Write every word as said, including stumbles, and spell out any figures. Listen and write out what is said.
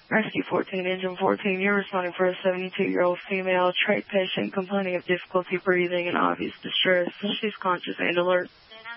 Rescue fourteen, Engine fourteen, you're responding for a seventy-two-year-old female trach patient complaining of difficulty breathing and obvious distress. She's conscious and alert.